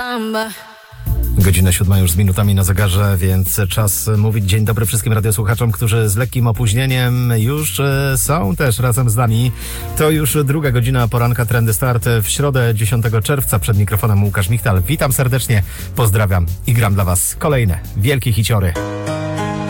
Godzina 7 już z minutami na zegarze, więc czas mówić dzień dobry wszystkim radiosłuchaczom, którzy z lekkim opóźnieniem już są też razem z nami. To już druga godzina poranka Trendy Start w środę 10 czerwca. Przed mikrofonem Łukasz Michtal. Witam serdecznie, pozdrawiam i gram dla Was kolejne wielkie hiciory.